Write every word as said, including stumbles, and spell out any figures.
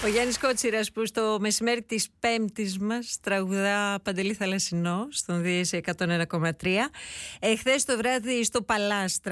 Ο Γιάννης Κότσιρας που στο μεσημέρι της Πέμπτης μας τραγουδά Παντελή Θαλασσινό στον Δίεση εκατόν ένα κόμμα τρία. Εχθές το βράδυ στο Παλάστρα